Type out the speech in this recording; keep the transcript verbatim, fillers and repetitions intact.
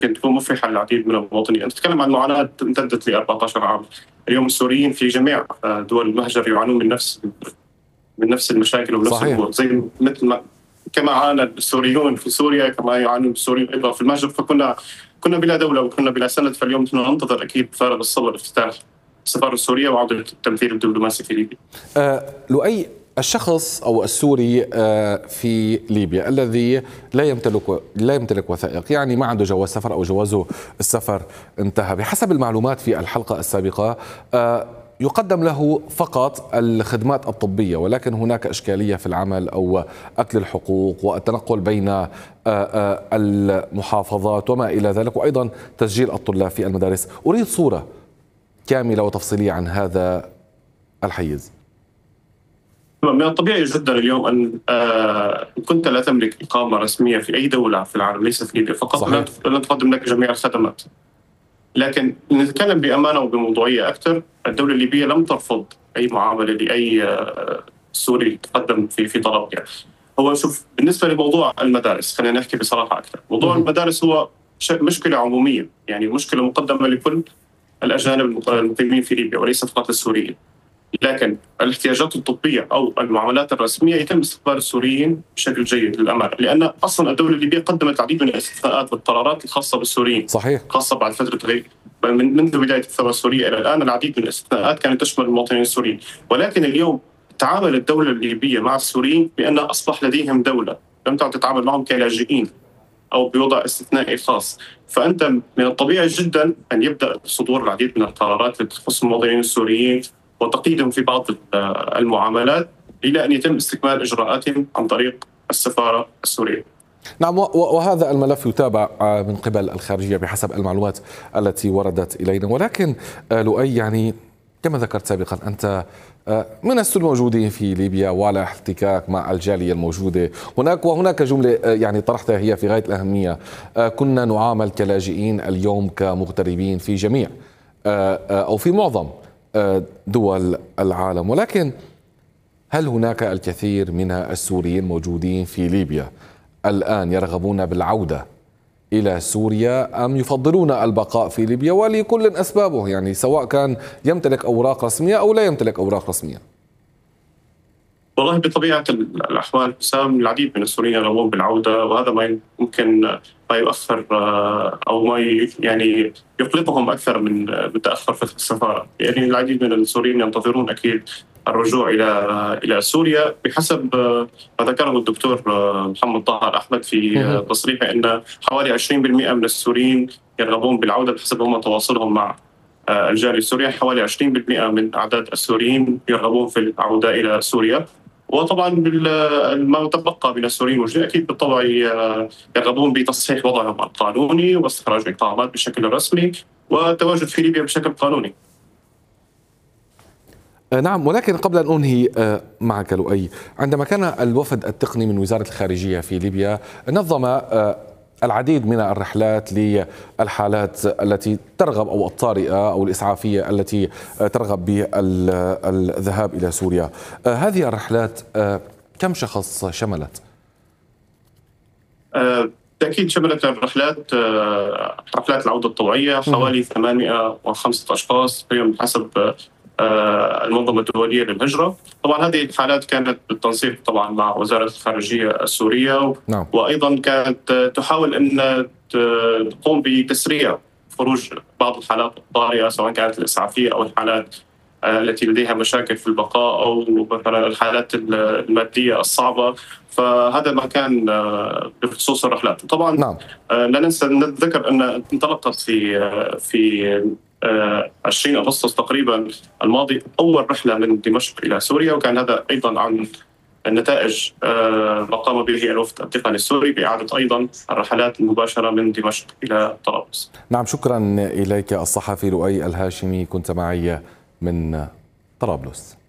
ممكن تكون مفرحة للعديد من المواطنين. أنت تتكلم عن معاناة امتدت ل أربعة عشر عام. اليوم السوريين في جميع دول المهجر يعانون من نفس من نفس المشاكل ونفس الأمور، زي مثل ما كما عانى السوريون في سوريا كما يعانون السوريين أيضا في المهجر. فكنا كنا بلا دولة وكنا بلا سند، فاليوم نحن ننتظر أكيد بفارغ الصبر افتتاح السفارة السورية وعودة التمثيل الدبلوماسي في ليبيا. أه لؤي، الشخص أو السوري في ليبيا الذي لا يمتلك لا يمتلك وثائق، يعني ما عنده جواز سفر أو جوازه السفر انتهى، بحسب المعلومات في الحلقة السابقة يقدم له فقط الخدمات الطبية، ولكن هناك إشكالية في العمل أو أكل الحقوق والتنقل بين المحافظات وما إلى ذلك، وأيضا تسجيل الطلاب في المدارس. أريد صورة كاملة وتفصيلية عن هذا الحيز. من الطبيعي جدا اليوم أن كنت لا تملك إقامة رسمية في أي دولة في العالم، ليس في ليبيا فقط، لن تقدم لك جميع الخدمات. لكن نتكلم بأمانة وبموضوعية أكثر، الدولة الليبية لم ترفض أي معاملة لأي سوري تقدم في في طلب. يعني هو شوف، بالنسبة لموضوع المدارس خلينا نحكي بصراحة أكثر. موضوع المدارس هو مشكلة عمومية، يعني مشكلة مقدمة لكل الأجانب المقيمين في ليبيا وليس فقط للسوريين. لكن الاحتياجات الطبية أو المعاملات الرسمية يتم استقبال السوريين بشكل جيد للأمانة، لأن أصلا الدولة الليبية قدمت العديد من الاستثناءات والقرارات الخاصة بالسوريين. صحيح. خاصة بعد فترة غير من منذ بداية الثورة السورية إلى الآن العديد من الاستثناءات كانت تشمل المواطنين السوريين، ولكن اليوم تعامل الدولة الليبية مع السوريين بأن أصبح لديهم دولة، لم تعد تتعامل معهم كلاجئين أو بوضع استثنائي خاص. فأنت من الطبيعي جدا أن يبدأ صدور العديد من القرارات التي تخص المواطنين السوريين وتقييدهم في بعض المعاملات إلى أن يتم استكمال إجراءاتهم عن طريق السفارة السورية. نعم، وهذا الملف يتابع من قبل الخارجية بحسب المعلومات التي وردت إلينا. ولكن لؤي، يعني كما ذكرت سابقا، أنت من السوريين الموجودين في ليبيا وعلى احتكاك مع الجالية الموجودة هناك، وهناك جملة يعني طرحتها هي في غاية الأهمية: كنا نعامل كلاجئين، اليوم كمغتربين في جميع أو في معظم دول العالم. ولكن هل هناك الكثير من السوريين موجودين في ليبيا الآن يرغبون بالعودة إلى سوريا أم يفضلون البقاء في ليبيا، ولكل أسبابه، يعني سواء كان يمتلك أوراق رسمية أو لا يمتلك أوراق رسمية؟ والله بطبيعة الأحوال سام العديد من السوريين يرغبون بالعودة، وهذا ما يمكن ما يؤخر أو ما يعني يقلقهم أكثر من التأخر في السفارة. يعني العديد من السوريين ينتظرون أكيد الرجوع إلى إلى سوريا بحسب ما ذكره الدكتور محمد طه الأحمد في تصريحه أن حوالي عشرين بالمئة من السوريين يرغبون بالعودة بحسب هم تواصلهم مع الجالية السورية. حوالي عشرين بالمئة من أعداد السوريين يرغبون في العودة إلى سوريا، وطبعا ما تبقى من السوريين الموجودين اكيد بالطبع يرغبون بتصحيح وضعهم القانوني واستخراج اقامات بشكل رسمي والتواجد في ليبيا بشكل قانوني. نعم، ولكن قبل أن أنهي معك لؤي، عندما كان الوفد التقني من وزارة الخارجية في ليبيا نظم العديد من الرحلات للحالات التي ترغب أو الطارئة أو الإسعافية التي ترغب بالذهاب إلى سوريا، هذه الرحلات كم شخص شملت؟ بالتأكيد شملت الرحلات رحلات العودة الطوعية حوالي ثمانمئة وخمسة أشخاص اليوم حسب المنظمة الدولية للهجرة. طبعا هذه الحالات كانت بالتنسيق طبعا مع وزارة الخارجية السورية. نعم. وأيضا كانت تحاول أن تقوم بتسريع خروج بعض الحالات الطارئة سواء كانت الإسعافية أو الحالات التي لديها مشاكل في البقاء أو مثلا الحالات المادية الصعبة. فهذا ما كان بخصوص الرحلات. طبعا نعم. لا ننسى نتذكر أن انطلقت في في عشرين أغسطس تقريبا الماضي أول رحلة من دمشق إلى سوريا، وكان هذا أيضا عن النتائج ما قام به الوفد التقني السوري بإعادة أيضا الرحلات المباشرة من دمشق إلى طرابلس. نعم، شكرا إليك الصحفي لؤي الهاشمي، كنت معي من طرابلس.